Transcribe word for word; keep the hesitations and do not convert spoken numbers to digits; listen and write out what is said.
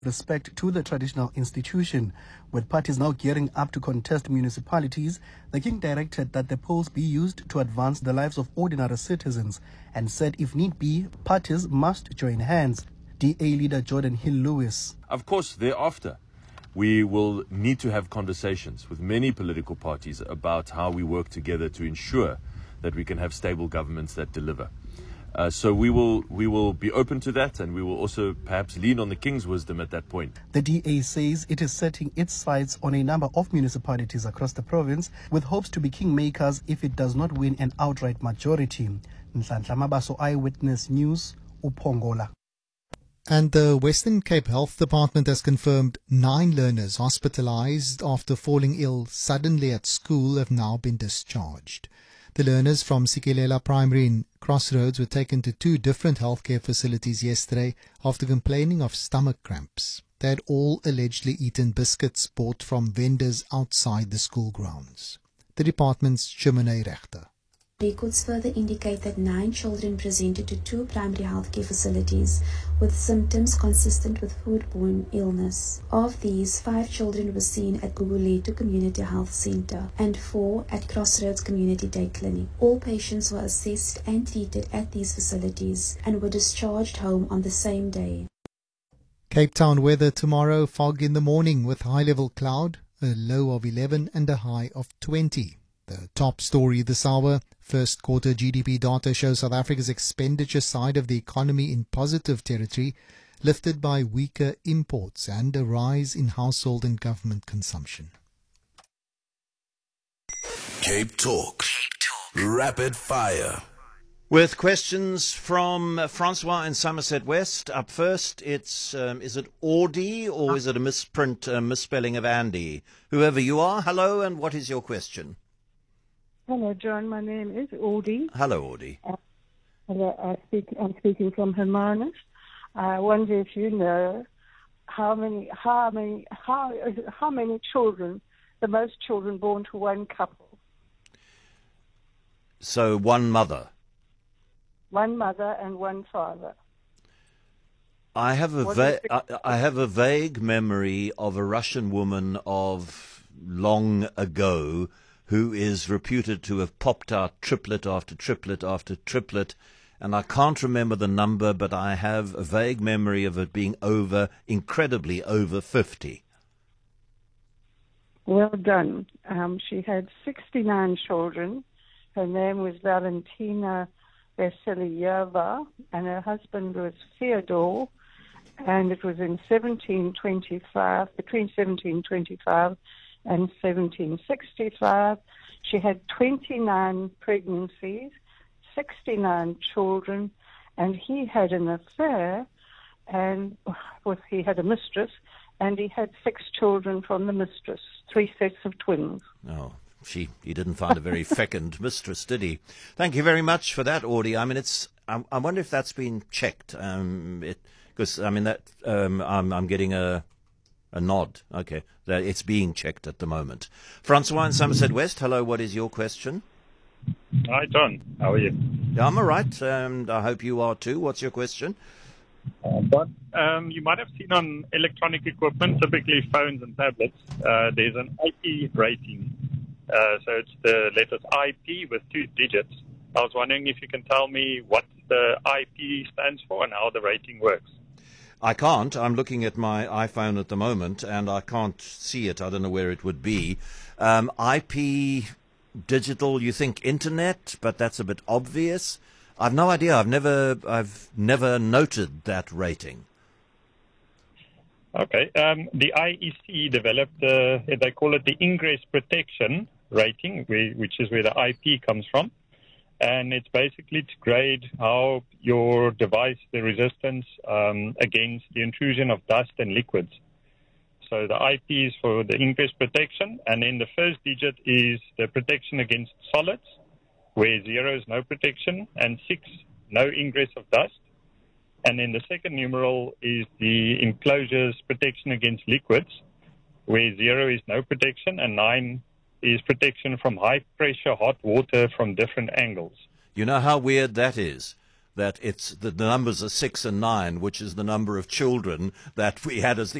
respect to the traditional institution. With parties now gearing up to contest municipalities, the king directed that the polls be used to advance the lives of ordinary citizens and said if need be, parties must join hands. D A leader Jordan Hill-Lewis. Of course, thereafter, we will need to have conversations with many political parties about how we work together to ensure that we can have stable governments that deliver. Uh, so we will we will be open to that, and we will also perhaps lean on the King's wisdom at that point. The D A says it is setting its sights on a number of municipalities across the province with hopes to be kingmakers if it does not win an outright majority. Nhlanhla Mabaso, Eyewitness News, uPongola. And the Western Cape Health Department has confirmed nine learners hospitalized after falling ill suddenly at school have now been discharged. The learners from Sikelela Primary in Crossroads were taken to two different healthcare facilities yesterday after complaining of stomach cramps. They had all allegedly eaten biscuits bought from vendors outside the school grounds. The department's Chimene Rechter. Records further indicate that nine children presented to two primary healthcare facilities with symptoms consistent with foodborne illness. Of these, five children were seen at Guguletu Community Health Center and four at Crossroads Community Day Clinic. All patients were assessed and treated at these facilities and were discharged home on the same day. Cape Town weather tomorrow: fog in the morning with high-level cloud, a low of eleven and a high of twenty. The top story this hour: first quarter G D P data shows South Africa's expenditure side of the economy in positive territory, lifted by weaker imports and a rise in household and government consumption. Cape Talk. Rapid fire. With questions from Francois in Somerset West. Up first, it's um, is it Audi or is it a misprint, uh, misspelling of Andy? Whoever you are, hello, and what is your question? Hello, John. My name is Audi. Hello, Audi. Uh, hello, I speak, I'm speaking from Hermanus. I wonder if you know how many, how many, how, how many children, the most children born to one couple. So one mother. One mother and one father. I have a va- I, I have a vague memory of a Russian woman of long ago who is reputed to have popped out triplet after triplet after triplet, and I can't remember the number, but I have a vague memory of it being over, incredibly over fifty. Well done. Um, she had sixty-nine children. Her name was Valentina Vasilieva, and her husband was Theodore, and it was in seventeen twenty-five, between seventeen twenty-five and seventeen sixty-five. She had twenty-nine pregnancies, sixty-nine children, and he had an affair, and well, he had a mistress, and he had six children from the mistress, three sets of twins. Oh, she, he didn't find a very fecund mistress, did he? Thank you very much for that, Audie. I mean, it's, I, I wonder if that's been checked, um, it, because, I mean, that, um, I'm, I'm getting a, A nod. Okay. That it's being checked at the moment. Francois in Somerset West, hello, what is your question? Hi, John. How are you? Yeah, I'm all right, and I hope you are too. What's your question? Uh, but um, you might have seen on electronic equipment, typically phones and tablets, uh, there's an I P rating. Uh, so it's the letters I P with two digits. I was wondering if you can tell me what the I P stands for and how the rating works. I can't. I'm looking at my iPhone at the moment, and I can't see it. I don't know where it would be. Um, I P digital, you think internet, but that's a bit obvious. I've no idea. I've never, I've never noted that rating. Okay. Um, the I E C developed, uh, they call it the Ingress Protection Rating, which is where the I P comes from. And it's basically to grade how your device, the resistance um, against the intrusion of dust and liquids. So the I P is for the ingress protection, and then the first digit is the protection against solids, where zero is no protection, and six, no ingress of dust. And then the second numeral is the enclosure's protection against liquids, where zero is no protection, and nine is protection from high pressure hot water from different angles. You know how weird that is? that it's the numbers are six and nine, which is the number of children that we had as the